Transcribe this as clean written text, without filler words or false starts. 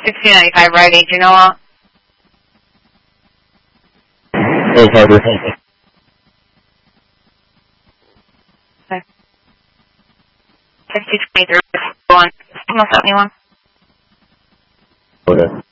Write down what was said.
1695 Rite Aid, you know what? Oh, Harper. Okay. 5223, 1, 71. Okay.